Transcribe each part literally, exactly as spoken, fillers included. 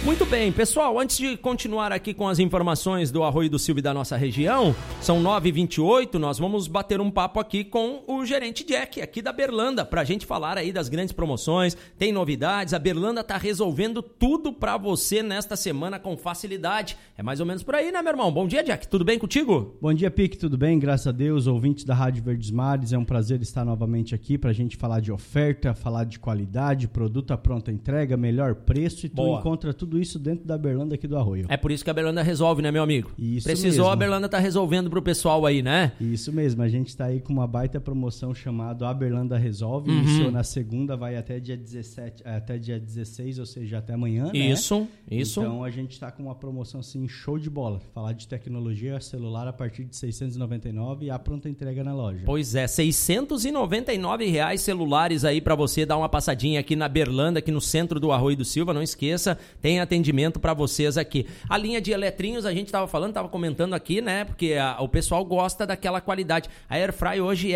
Muito bem, pessoal, antes de continuar aqui com as informações do Arroio do Silva e da nossa região, são nove e vinte e oito, nós vamos bater um papo aqui com o gerente Jack, aqui da Berlanda, pra gente falar aí das grandes promoções, tem novidades, a Berlanda tá resolvendo tudo pra você nesta semana com facilidade. É mais ou menos por aí, né, meu irmão? Bom dia, Jack, tudo bem contigo? Bom dia, Pique, tudo bem? Graças a Deus, ouvintes da Rádio Verdes Mares, é um prazer estar novamente aqui pra gente falar de oferta, falar de qualidade, produto à pronta entrega, melhor preço e tu Boa. encontra tudo isso dentro da Berlanda aqui do Arroio. É por isso que a Berlanda resolve, né, meu amigo? Isso Precisou, mesmo. a Berlanda tá resolvendo pro pessoal aí, né? Isso mesmo, a gente tá aí com uma baita promoção chamada A Berlanda Resolve, Uhum. iniciou na segunda, vai até dia dezessete, até dia dezesseis, ou seja, até amanhã, né? Isso, isso. Então a gente tá com uma promoção assim, show de bola. Falar de tecnologia celular a partir de seiscentos e noventa e nove reais e a pronta entrega na loja. Pois é, seiscentos e noventa e nove reais celulares aí pra você dar uma passadinha aqui na Berlanda, aqui no centro do Arroio do Silva, não esqueça, tem atendimento pra vocês aqui. A linha de eletrinhos, a gente tava falando, tava comentando aqui, né, porque a, o pessoal gosta daquela qualidade. A Airfry hoje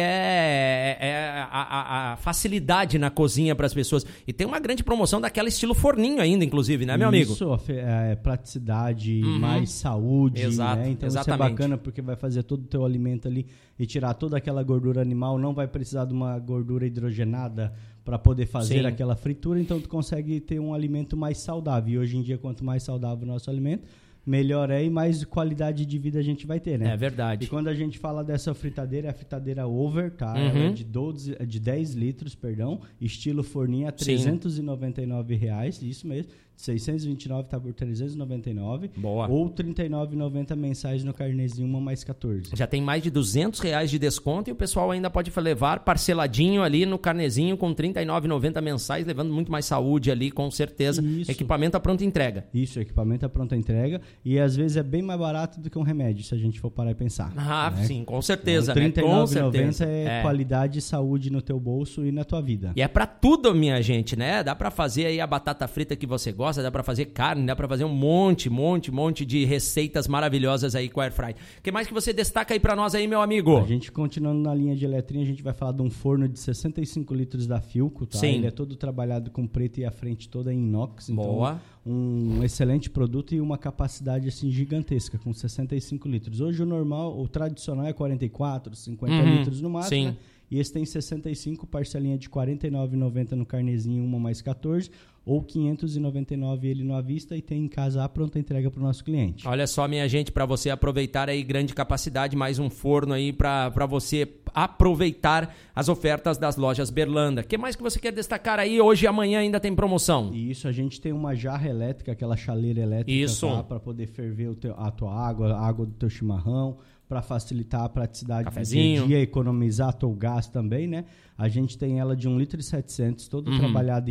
é, é a, a, a facilidade na cozinha pras pessoas. E tem uma grande promoção daquela estilo forninho ainda, inclusive, né, meu amigo? Isso, é, praticidade, Uhum. mais saúde, Exato, né? Então exatamente. isso é bacana porque vai fazer todo o teu alimento ali e tirar toda aquela gordura animal, não vai precisar de uma gordura hidrogenada para poder fazer Sim. aquela fritura, então tu consegue ter um alimento mais saudável. E hoje em dia, quanto mais saudável o nosso alimento, melhor é e mais qualidade de vida a gente vai ter, né? É verdade. E quando a gente fala dessa fritadeira, é a fritadeira over, tá? Uhum. Ela é de, doze, de dez litros, perdão, estilo forninha, trezentos e noventa e nove reais, isso mesmo. seiscentos e vinte e nove tá por trezentos e noventa e nove. Boa. Ou trinta e nove reais e noventa centavos mensais no carnezinho, uma mais quatorze. Já tem mais de duzentos reais de desconto e o pessoal ainda pode levar parceladinho ali no carnezinho com trinta e nove reais e noventa centavos mensais, levando muito mais saúde ali, com certeza. Isso. Equipamento à pronta entrega. Isso, equipamento à pronta entrega. E às vezes é bem mais barato do que um remédio, se a gente for parar e pensar. Ah, né? sim, com certeza, Então, né? trinta e Com nove reais e noventa certeza. centavos é, É. qualidade e saúde no teu bolso e na tua vida. E é pra tudo, minha gente, né? Dá pra fazer aí a batata frita que você gosta, dá pra fazer carne, dá pra fazer um monte, monte, monte de receitas maravilhosas aí com a Airfry. O que mais que você destaca aí pra nós aí, meu amigo? A gente continuando na linha de eletrinha, a gente vai falar de um forno de sessenta e cinco litros da Filco, tá? Sim. Ele é todo trabalhado com preto e a frente toda em inox. Boa. Então, um excelente produto e uma capacidade assim gigantesca, com sessenta e cinco litros. Hoje o normal, o tradicional é quarenta e quatro, cinquenta Uhum. litros no máximo, Sim. né? E esse tem sessenta e cinco, parcelinha de quarenta e nove reais e noventa centavos no carnezinho, uma mais quatorze, ou quinhentos e noventa e nove reais ele no à vista e tem em casa a pronta entrega para o nosso cliente. Olha só, minha gente, para você aproveitar aí grande capacidade, mais um forno aí para você aproveitar as ofertas das lojas Berlanda. O que mais que você quer destacar aí? Hoje e amanhã ainda tem promoção. E isso, a gente tem uma jarra elétrica, aquela chaleira elétrica, Isso. tá? Para poder ferver o teu, a tua água, a água do teu chimarrão, para facilitar a praticidade Cafezinho. do dia a dia, economizar teu gás também, né? A gente tem ela de um litro e setecentos, todo Uhum. trabalhado